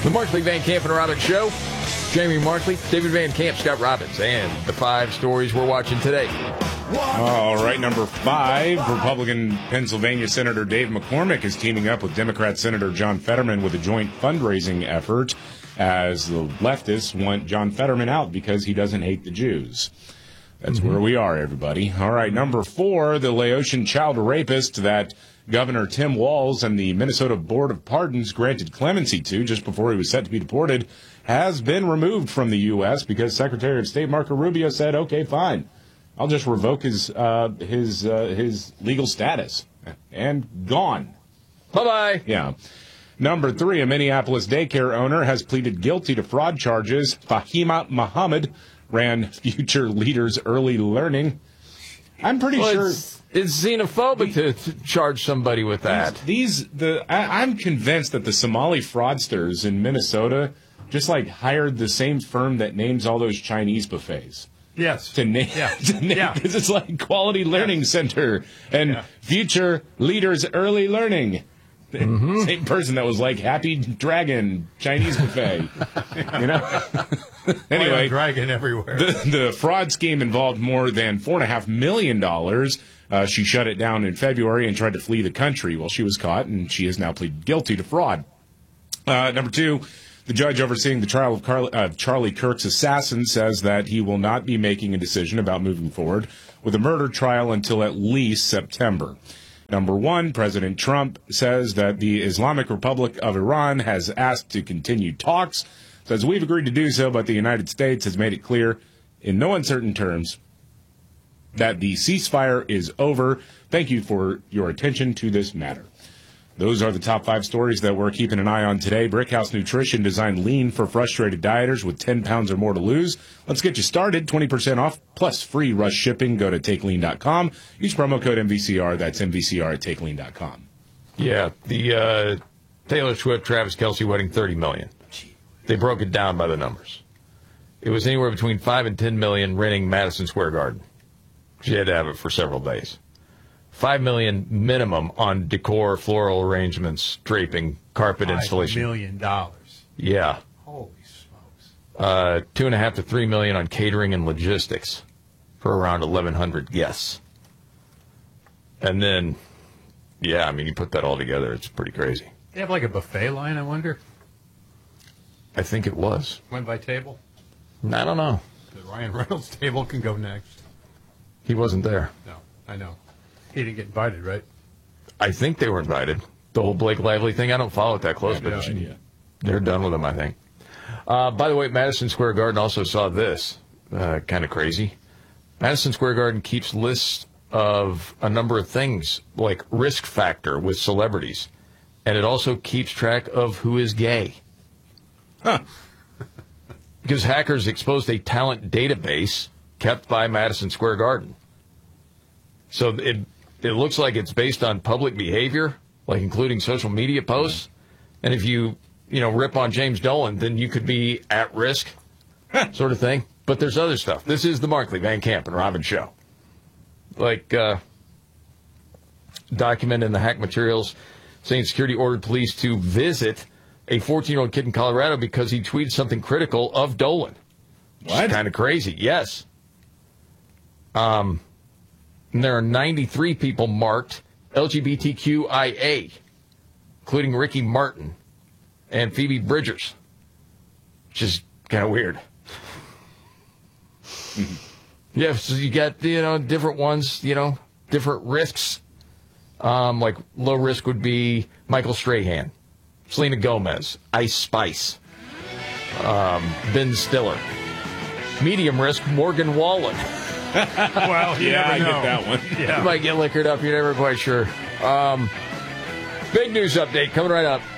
The Markley, Van Camp, and Robbins Show. Jamie Markley, David Van Camp, Scott Robbins, and the 5 stories we're watching today. All right, number 5, Republican Pennsylvania Senator Dave McCormick is teaming up with Democrat Senator John Fetterman with a joint fundraising effort as the leftists want John Fetterman out because he doesn't hate the Jews. That's where we are, everybody. All right, number 4, the Laotian child rapist that Governor Tim Walz and the Minnesota Board of Pardons granted clemency to just before he was set to be deported has been removed from the U.S. because Secretary of State Marco Rubio said, okay, fine, I'll just revoke his legal status. And gone. Bye-bye. Yeah. Number 3, a Minneapolis daycare owner has pleaded guilty to fraud charges. Fahima Muhammad ran Future Leaders Early Learning. I'm pretty sure it's xenophobic to charge somebody with that. I'm convinced that the Somali fraudsters in Minnesota just hired the same firm that names all those Chinese buffets. Yes. To name, because it's like Quality Learning Center and Future Leaders Early Learning. Same person that was like Happy Dragon Chinese buffet. Anyway, dragon everywhere. The fraud scheme involved more than $4.5 million. She shut it down in February and tried to flee the country while she was caught, and she has now pleaded guilty to fraud. Number 2, the judge overseeing the trial of Charlie Kirk's assassin says that he will not be making a decision about moving forward with a murder trial until at least September. Number 1, President Trump says that the Islamic Republic of Iran has asked to continue talks. Says we've agreed to do so, but the United States has made it clear in no uncertain terms that the ceasefire is over. Thank you for your attention to this matter. Those are the top 5 stories that we're keeping an eye on today. Brickhouse Nutrition designed lean for frustrated dieters with 10 pounds or more to lose. Let's get you started. 20% off plus free rush shipping. Go to TakeLean.com. Use promo code MVCR. That's MVCR at TakeLean.com. Yeah, the Taylor Swift, Travis Kelce wedding, $30 million. They broke it down by the numbers. It was anywhere between $5 and $10 million renting Madison Square Garden. She had to have it for several days. $5 million minimum on decor, floral arrangements, draping, carpet installation. $5 million. Yeah. Holy smokes. $2.5 to $3 million on catering and logistics for around 1,100 guests. And then, you put that all together, it's pretty crazy. They have a buffet line, I wonder? I think it was. Went by table? I don't know. The Ryan Reynolds table can go next. He wasn't there. No, I know. He didn't get invited, right? I think they were invited. The whole Blake Lively thing, I don't follow it that close, but they're done with him, I think. By the way, Madison Square Garden also saw this. Kind of crazy. Madison Square Garden keeps lists of a number of things, like risk factor with celebrities. And it also keeps track of who is gay. Huh. Because hackers exposed a talent database kept by Madison Square Garden. So it looks like it's based on public behavior, like including social media posts. And if you rip on James Dolan, then you could be at risk, sort of thing. But there's other stuff. This is the Markley, Van Camp, and Robbins Show. Document in the hack materials saying security ordered police to visit a 14-year-old kid in Colorado because he tweeted something critical of Dolan. What? Kind of crazy. Yes. And there are 93 people marked LGBTQIA, including Ricky Martin and Phoebe Bridgers, which is kind of weird. Yeah, so you got, different ones, different risks. Like low risk would be Michael Strahan, Selena Gomez, Ice Spice, Ben Stiller. Medium risk, Morgan Wallen. Well, you never I know. get that one. Yeah. You might get liquored up, you're never quite sure. Big news update coming right up.